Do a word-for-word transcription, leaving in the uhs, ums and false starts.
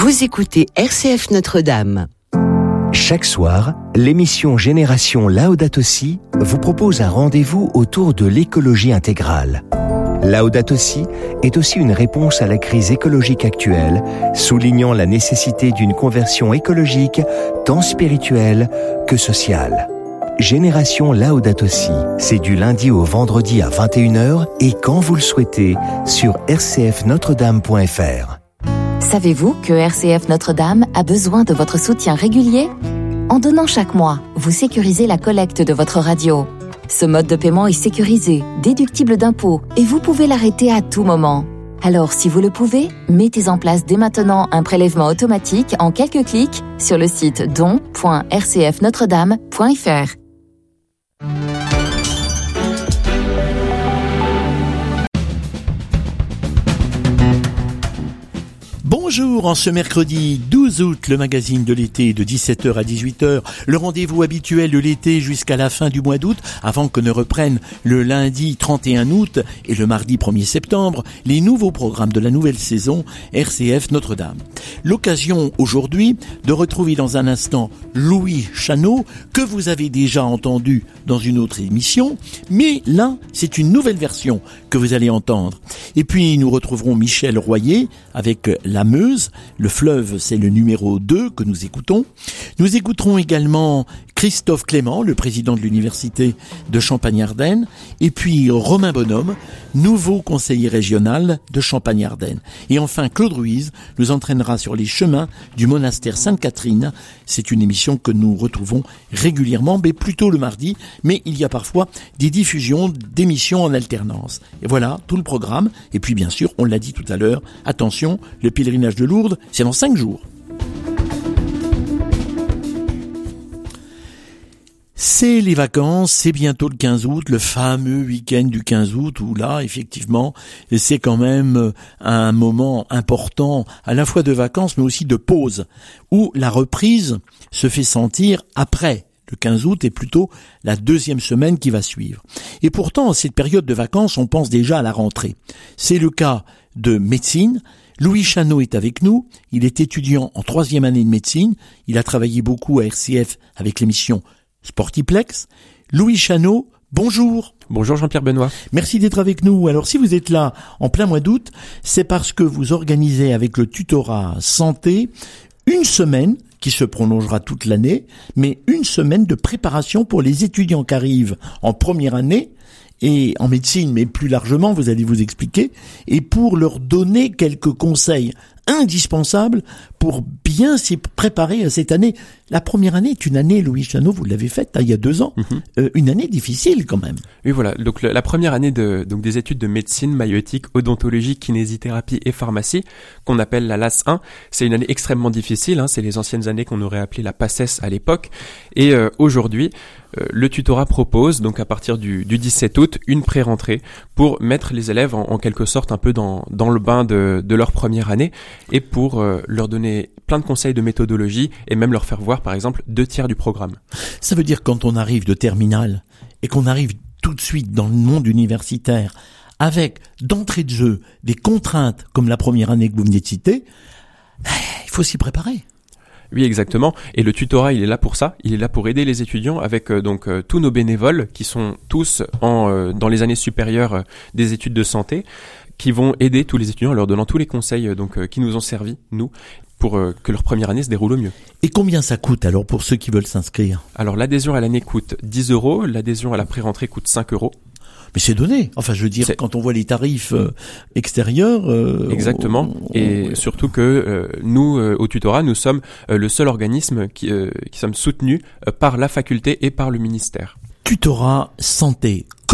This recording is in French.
Vous écoutez R C F Notre-Dame. Chaque soir, l'émission Génération Laudato Si vous propose un rendez-vous autour de l'écologie intégrale. Laudato Si est aussi une réponse à la crise écologique actuelle, soulignant la nécessité d'une conversion écologique tant spirituelle que sociale. Génération Laudato Si, c'est du lundi au vendredi à vingt et une heures et quand vous le souhaitez sur r c f notre dame point f r. Savez-vous que R C F Notre-Dame a besoin de votre soutien régulier ? En donnant chaque mois, vous sécurisez la collecte de votre radio. Ce mode de paiement est sécurisé, déductible d'impôts et vous pouvez l'arrêter à tout moment. Alors, si vous le pouvez, mettez en place dès maintenant un prélèvement automatique en quelques clics sur le site don point r c f notre dame point f r. Bonjour, en ce mercredi douze août, le magazine de l'été de dix-sept heures à dix-huit heures, le rendez-vous habituel de l'été jusqu'à la fin du mois d'août, avant que ne reprennent le lundi trente et un août et le mardi premier septembre, les nouveaux programmes de la nouvelle saison R C F Notre-Dame. L'occasion aujourd'hui de retrouver dans un instant Louis Chano, que vous avez déjà entendu dans une autre émission, mais là, c'est une nouvelle version que vous allez entendre. Et puis, nous retrouverons Michel Royer avec La Meuse. Le fleuve, c'est le numéro deux que nous écoutons. Nous écouterons également Christophe Clément, le président de l'université de Champagne-Ardenne, et puis Romain Bonhomme, nouveau conseiller régional de Champagne-Ardenne. Et enfin, Claude Ruiz nous entraînera sur les chemins du monastère Sainte-Catherine. C'est une émission que nous retrouvons régulièrement, mais plutôt le mardi, mais il y a parfois des diffusions d'émissions en alternance. Et voilà, tout le programme. Et puis bien sûr, on l'a dit tout à l'heure, attention, le pèlerinage de Lourdes, c'est dans cinq jours. C'est les vacances, c'est bientôt le quinze août, le fameux week-end du quinze août, où là, effectivement, c'est quand même un moment important, à la fois de vacances, mais aussi de pause, où la reprise se fait sentir après le quinze août et plutôt la deuxième semaine qui va suivre. Et pourtant, en cette période de vacances, on pense déjà à la rentrée. C'est le cas de médecine. Louis Chano est avec nous, il est étudiant en troisième année de médecine, il a travaillé beaucoup à R C F avec l'émission Sportiplex. Louis Chano, bonjour. Bonjour Jean-Pierre Benoît. Merci d'être avec nous. Alors si vous êtes là en plein mois d'août, c'est parce que vous organisez avec le tutorat santé une semaine qui se prolongera toute l'année, mais une semaine de préparation pour les étudiants qui arrivent en première année et en médecine, mais plus largement, vous allez vous expliquer, et pour leur donner quelques conseils indispensables pour bien s'y préparer à cette année. La première année est une année, Louis Chano, vous l'avez faite hein, il y a deux ans, mm-hmm. euh, une année difficile quand même. Oui, voilà. Donc le, la première année de donc des études de médecine, maïeutique, odontologie, kinésithérapie et pharmacie, qu'on appelle la L A S un, c'est une année extrêmement difficile. Hein, c'est les anciennes années qu'on aurait appelées la PACES à l'époque. Et euh, aujourd'hui, euh, le tutorat propose donc à partir du, du dix-sept août une pré-rentrée pour mettre les élèves en, en quelque sorte un peu dans dans le bain de, de leur première année et pour euh, leur donner plein de conseils de méthodologie et même leur faire voir par exemple deux tiers du programme. Ça veut dire quand on arrive de terminale et qu'on arrive tout de suite dans le monde universitaire avec d'entrée de jeu des contraintes comme la première année que vous venez de citer, il faut s'y préparer. Oui, exactement. Et le tutorat, il est là pour ça. Il est là pour aider les étudiants avec euh, donc euh, tous nos bénévoles qui sont tous en euh, dans les années supérieures euh, des études de santé, qui vont aider tous les étudiants en leur donnant tous les conseils euh, donc euh, qui nous ont servi nous pour euh, que leur première année se déroule au mieux. Et combien ça coûte alors pour ceux qui veulent s'inscrire ? Alors l'adhésion à l'année coûte dix euros, l'adhésion à la pré-rentrée coûte cinq euros. Mais c'est donné. Enfin, je veux dire, c'est... quand on voit les tarifs euh, extérieurs... Euh, Exactement. On, on, et on... surtout que euh, nous, euh, au tutorat, nous sommes euh, le seul organisme qui, euh, qui sommes soutenus euh, par la faculté et par le ministère. Tutorat santé.